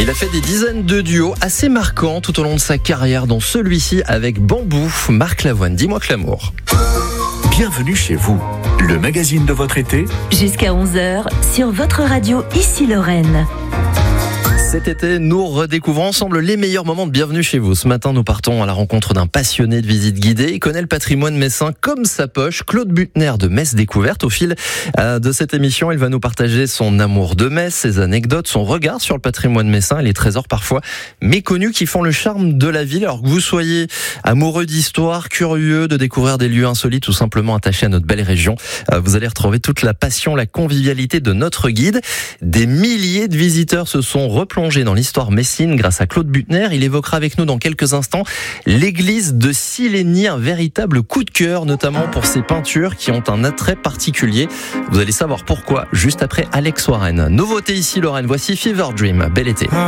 Il a fait des dizaines de duos assez marquants tout au long de sa carrière, dont celui-ci avec Bambou. Marc Lavoine, dis-moi que l'amour. Bienvenue chez vous, le magazine de votre été. Jusqu'à 11h sur votre radio Ici Lorraine. Cet été, nous redécouvrons ensemble les meilleurs moments de Bienvenue chez vous. Ce matin, nous partons à la rencontre d'un passionné de visite guidée. Il connaît le patrimoine messin comme sa poche. Claude Butner de Metz Découverte. Au fil de cette émission, il va nous partager son amour de Metz, ses anecdotes, son regard sur le patrimoine messin et les trésors parfois méconnus qui font le charme de la ville. Alors que vous soyez amoureux d'histoire, curieux de découvrir des lieux insolites ou simplement attaché à notre belle région, vous allez retrouver toute la passion, la convivialité de notre guide. Des milliers de visiteurs se sont replongés dans l'histoire messine grâce à Claude Butner. Il évoquera avec nous dans quelques instants l'église de Silény, un véritable coup de cœur, notamment pour ses peintures qui ont un attrait particulier. Vous allez savoir pourquoi juste après Alex Warren. Nouveauté ici Lorraine, voici Fever Dream. Bel été.